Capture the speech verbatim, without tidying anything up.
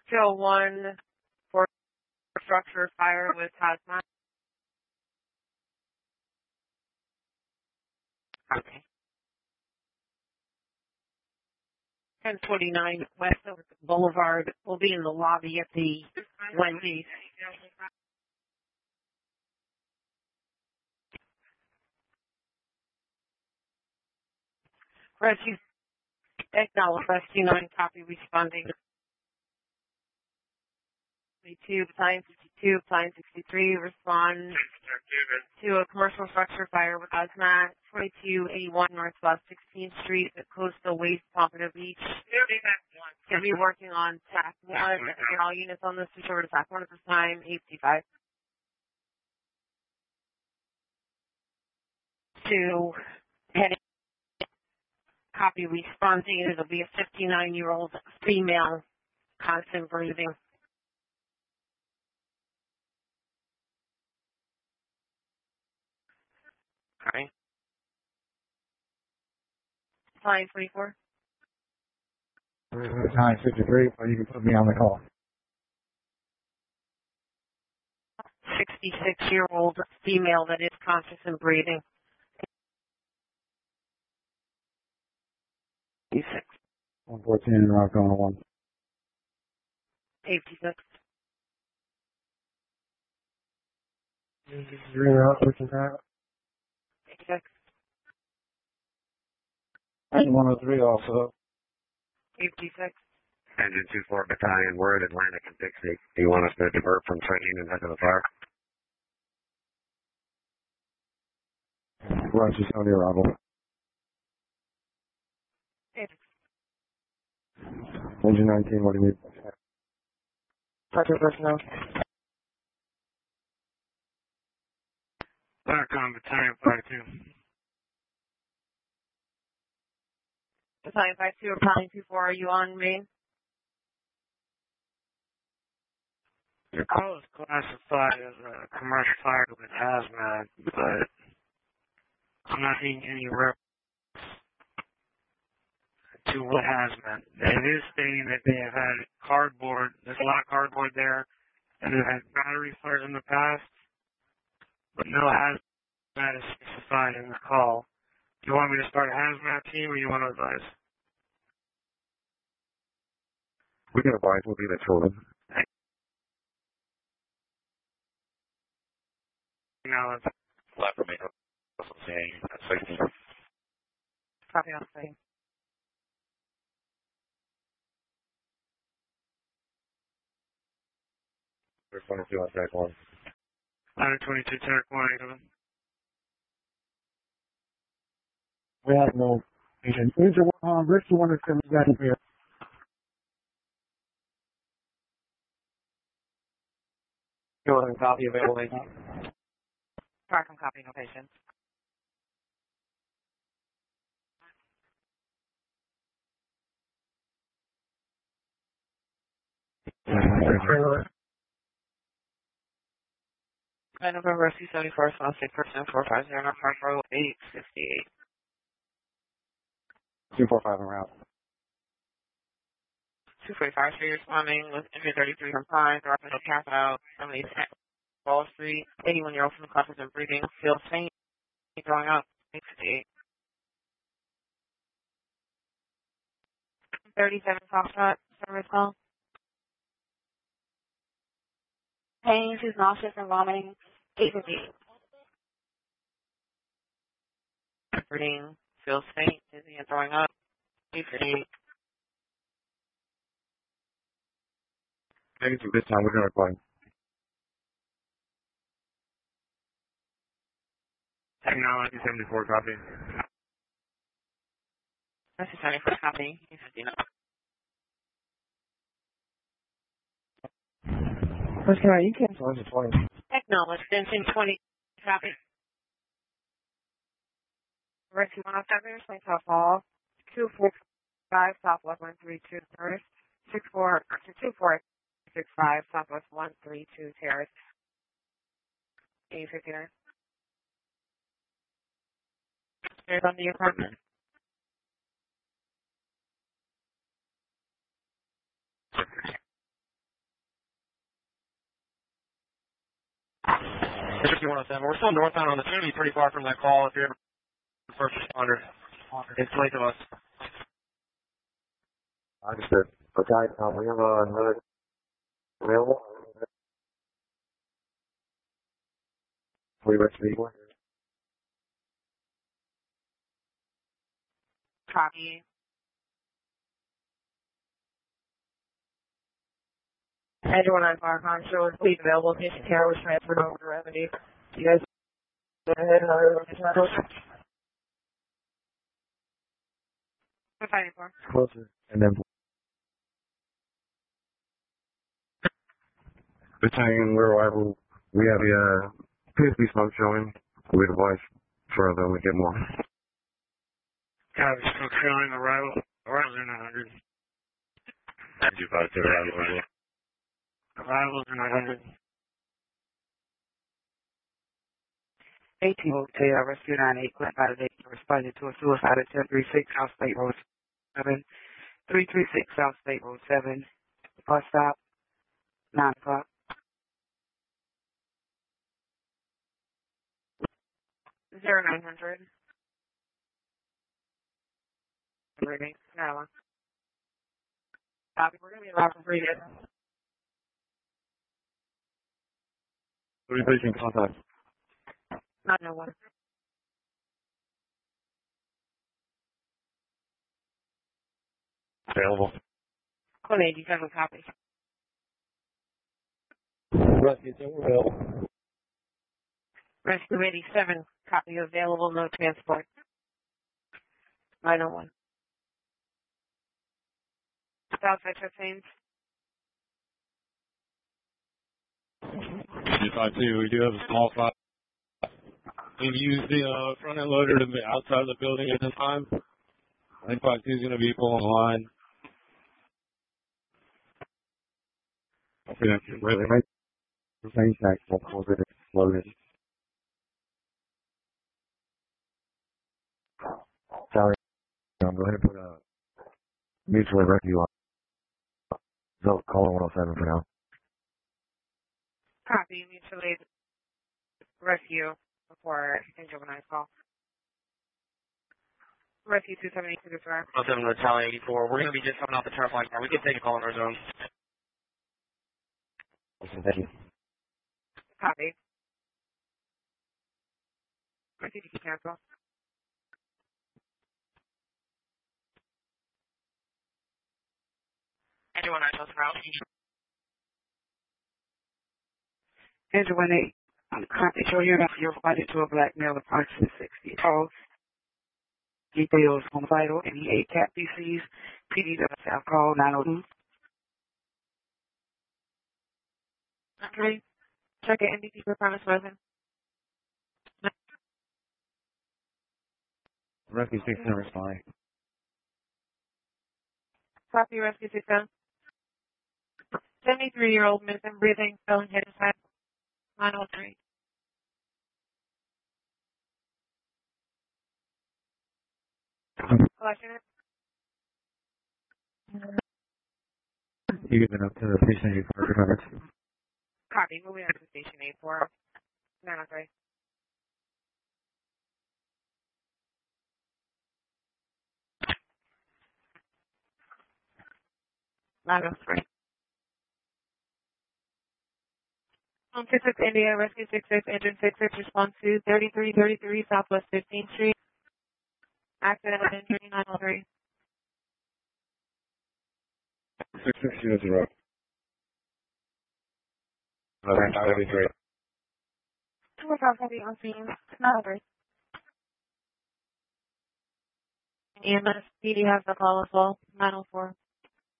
two oh one for structure fire with hazmat. Okay. ten forty-nine West Oak Boulevard. We'll be in the lobby at the Wendy's. Rescue, acknowledge Rescue nine, copy responding. fifty-two, Battalion fifty-two, Battalion sixty-three, respond to a commercial structure fire with hazmat, twenty-two eighty-one Northwest sixteenth Street at Coastal Waste Pompano Beach. Going to be working on T A C one. All units on this switch over to T A C one at this time, eight fifty-five. To heading, copy responding. It'll be a fifty-nine-year-old female, constant breathing. Okay. Line twenty-four. nine fifty-three, but you can put me on the call. sixty-six-year-old female that is conscious and breathing. eighty-six. one fourteen and Rock on one. eighty-six. You're in route, pushing that. eighty-six. And one oh three also. eighty-six. Engine two four Battalion, we're at Atlantic and Dixie. Do you want us to divert from training and head to the fire? Roger, Sony arrival. Engine nineteen, what do you need? Roger, personnel. Firecom Battalion five two. Battalion five two or Battalion two four, are you on main? Your call is classified as a commercial fire with hazmat, but I'm not seeing any reference to what hazmat. It is stating that they have had cardboard, there's a lot of cardboard there, and they've had battery fires in the past, but no hazmat is specified in the call. Do you want me to start a hazmat team, or you want to advise? We can advise, we'll be the children. Now it's Left for me. sixty. Copy on site. We're twenty-two on track one. one twenty-two, Turk one eighty-seven. We have no agent. Engine one on Rich, one is coming back here. Go ahead and copy available. Track and copy, no patients. By November C seventy-four, South six percent four five zero, five four eight fifty-eight. two four five en route. two forty-five, so you're responding with entry thirty-three from Pine, dropping a cap out, somebody's Wall Street, eighty-one-year-old from the classes and breathing, feels faint, going up, eight fifty-eight. thirty-seven Foxtrot, service call. Pain, she's nauseous and vomiting, eight fifty-eight. Breathing, feels faint, dizzy and throwing up, eight fifty-eight. Negative this time, we're going to reply. Technology seventy-four, copy. That's a seventy-four, copy, eight fifty-nine. First guy, you can't charge the twenty. Acknowledge, Benson twenty, copy. Rescue one oh seven, Saint Paul, two four five, Southwest one three two Terrace, six four, two four six five, Southwest one three two Terrace, eight fifty-nine. Stairs on the apartment. fifty-one oh seven. We're still northbound on the Trinity, pretty far from that call if you're ever the first responder. It's late to us. Understood. Okay, um, we have uh, another available. We ready to be one. Copy. Andrew one nine five con show is please available. Patient care was transferred over to Remedy. You guys go ahead and order the metals. What's fighting for? Closer. And then. Battalion, we're arrival. We have the uh, P S B smoke showing. We advise further when we get more. Copy, smoke showing, arrival. Arrivals are nine hundred. nine two five two, arrival. Arrivals are nine hundred. eighteen Hotel, Rescue ninety-eight, Clint Validate, responded to a suicide at ten thirty-six South State Road seven, three three six South State Road seven, bus stop, nine o'clock. Zero nine hundred. Reading. No one. Copy. We're going to be allowed for free. Three patient contact. Not no one. Available. Code eighty-seven, copy. Rescue two, available. Rescue eighty-seven, copy available, no transport. nine oh one. Southside Champaign. If I do, we do have a small fire. We've used the uh, front end loader to be outside of the building at this time. I think five two is going to be pulling line. Okay, really, right? The same snack, we'll close it, loaded. Sorry, I'm going to put a mutual rescue on. So, call one oh seven for now. Copy, mutually rescue before Angel and I call. Rescue two seventy-two to drive. oh seven Battalion eighty-four. We're going to be just coming off the turf line car. We can take a call in our zone. Listen, thank you. Copy. Rescue to cancel. Anyone I know throughout. Andrew one eight, on the contact show here, you're responded to a black male approximately sixty tall. Details on vital, and he ate cat feces. P D W South call nine oh two. Okay. Check it, N D P for premise present. Rescue six seven responding. Copy, rescue six seven. seventy-three-year-old missing breathing, filling head and side. nine oh three. Collection it. You give it up to the patient you for recovered. Copy, moving on to station eight four. nine oh three. nine oh three. On six six India, Rescue six six, Engine six six, response to thirty-three thirty-three Southwest fifteenth Street. Accident with injury, nine oh three. six six zero zero. Okay, that would be great. two four five copy on scene, nine oh three. E M S P D has the call as well, nine oh four.